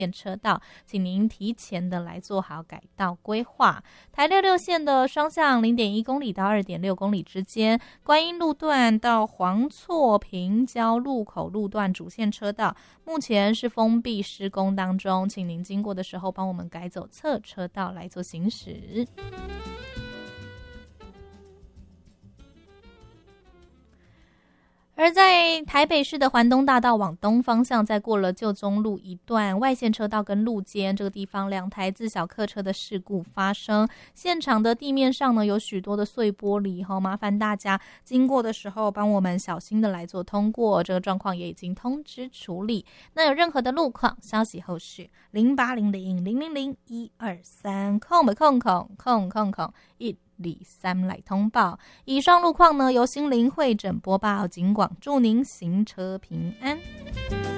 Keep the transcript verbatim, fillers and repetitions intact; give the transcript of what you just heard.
车道，请您提前的来做好改道规划。台六六线的双向 零点一公里到 二点六公里之间，观音路段到黄厝平交路口路段主线车道目前是封闭施工当中，请您经过的时候帮我们改走侧车道来做行驶。而在台北市的环东大道往东方向，在过了旧中路一段外线车道跟路肩这个地方，两台自小客车的事故发生，现场的地面上呢有许多的碎玻璃，好，麻烦大家经过的时候帮我们小心的来做通过，这个状况也已经通知处理。那有任何的路况消息后续零八零零零零零一二三空不空空空空空一李三来通报。以上路况呢由心灵会诊播报，警广祝您行车平安。